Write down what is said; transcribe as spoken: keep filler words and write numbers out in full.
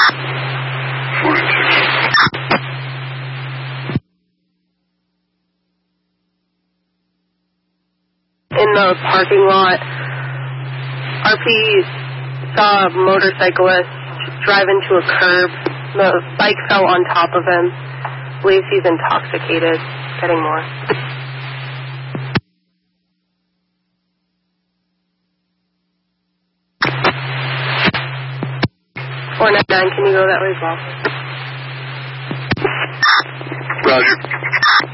In the parking lot, R P saw a motorcyclist drive into a curb. The bike fell on top of him. Believes he's intoxicated. Getting more. four nine nine, can you go that way as well? Roger.